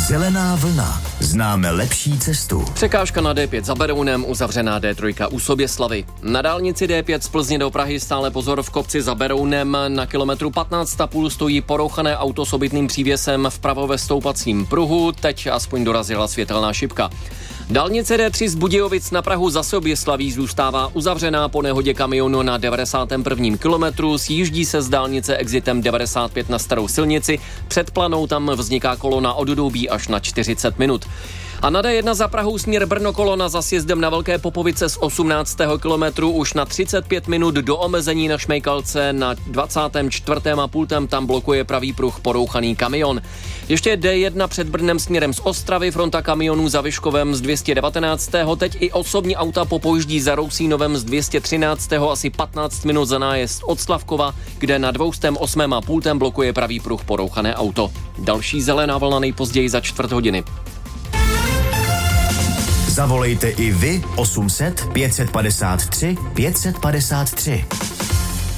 Zelená vlna. Známe lepší cestu. Překážka na D5 za Berounem, uzavřená D3 u Soběslavy. Na dálnici D5 z Plzně do Prahy stále pozor v kopci za Berounem. Na kilometru 15,5 stojí porouchané auto s obytným přívěsem vpravo ve stoupacím pruhu. Teď aspoň dorazila světelná šipka. Dálnice D3 z Budějovic na Prahu za Soběslaví zůstává uzavřená po nehodě kamionu na 91. kilometru. Sjíždí se z dálnice exitem 95 na starou silnici. Před Planou tam vzniká kolona od Doubí až na 40 minut. A na D1 za Prahou směr Brno kolona za sjezdem na Velké Popovice z 18. kilometru už na 35 minut do omezení na Šmejkalce na 24. a pultem tam blokuje pravý pruh porouchaný kamion. Ještě D1 před Brnem směrem z Ostravy, fronta kamionů za Vyškovem z 219. Teď i osobní auta popojíždí za Rousínovem z 213. asi 15 minut za nájezd od Slavkova, kde na 208. a pultem blokuje pravý pruh porouchané auto. Další zelená vlna nejpozději za čtvrt hodiny. Zavolejte i vy 800 553 553.